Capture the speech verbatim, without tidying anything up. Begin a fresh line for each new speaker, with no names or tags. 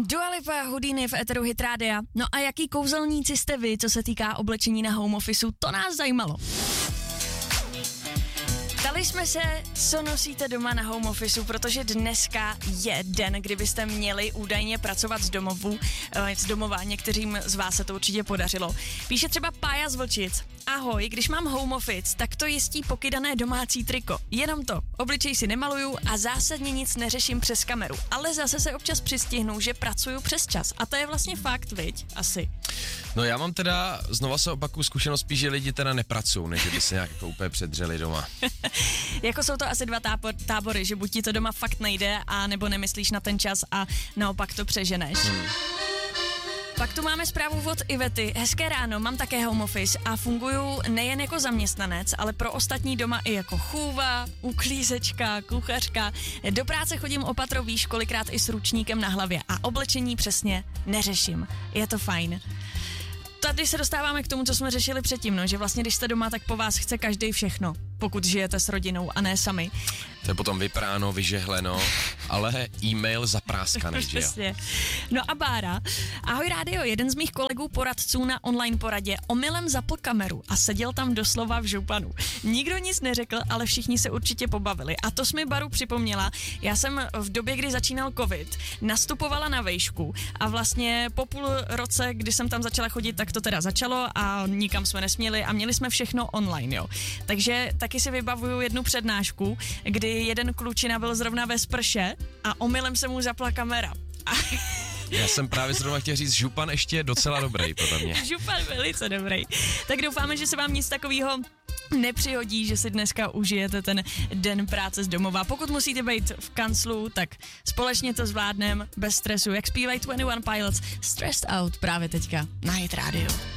Dua Lipa, Houdini v éteru Hit Rádia. No a jaký kouzelníci jste vy, co se týká oblečení na home officeu, to nás zajímalo. Ptali jsme se, co nosíte doma na home officeu, protože dneska je den, kdybyste měli údajně pracovat z domovu, z domova, některým z vás se to určitě podařilo. Píše třeba Pája z Vlčic. Ahoj, když mám home office, tak to jistí pokydané domácí triko. Jenom to, obličej si nemaluju a zásadně nic neřeším přes kameru. Ale zase se občas přistihnu, že pracuju přes čas. A to je vlastně fakt, viď? Asi.
No já mám teda, znova se opakuju, zkušenost spíš, že lidi teda nepracují, než by se nějak jako úplně předřeli doma.
Jako jsou to asi dva tábor, tábory, že buď ti to doma fakt nejde, a nebo nemyslíš na ten čas a naopak to přeženeš. Hmm. Pak tu máme zprávu od Ivety. Hezké ráno, mám také home office a funguju nejen jako zaměstnanec, ale pro ostatní doma i jako chůva, uklízečka, kuchařka. Do práce chodím opatro, víš, kolikrát i s ručníkem na hlavě a oblečení přesně neřeším. Je to fajn. Tady se dostáváme k tomu, co jsme řešili předtím, no, že vlastně když jste doma, tak po vás chce každý všechno, pokud žijete s rodinou a ne sami.
To je potom vypráno, vyžehleno, ale e-mail zapráskaný, že jo?
No a Bára, ahoj rádio, jeden z mých kolegů poradců na online poradě omylem zapl kameru a seděl tam doslova v županu. Nikdo nic neřekl, ale všichni se určitě pobavili. A to jsi mi, Baru, připomněla. Já jsem v době, kdy začínal covid, nastupovala na vejšku a vlastně po půl roce, kdy jsem tam začala chodit, tak to teda začalo a nikam jsme nesměli a měli jsme všechno online, jo. Takže taky si vybavuju jednu přednášku, kdy jeden klučina byl zrovna ve sprše a omylem se mu zapla kamera.
Já jsem právě zrovna chtěl říct, župan ještě docela dobrý, podle mě.
Župan velice dobrý. Tak doufáme, že se vám nic takového nepřihodí, že si dneska užijete ten den práce z domova. Pokud musíte být v kanclu, tak společně to zvládnem bez stresu. Jak zpívají dvacet jedna Pilots, Stressed Out právě teďka na Hit Radio.